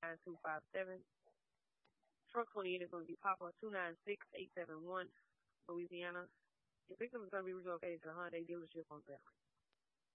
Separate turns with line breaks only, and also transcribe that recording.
9257. Truck 28 is going to be Papa 296871, Louisiana. Your victim is going to be relocated to the Hyundai dealership on Saturday.